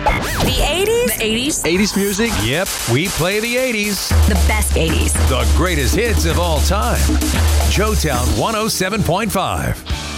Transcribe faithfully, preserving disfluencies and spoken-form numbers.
The eighties? The eighties? eighties music? Yep, we play the eighties. The best eighties. The greatest hits of all time. Joetown one oh seven point five.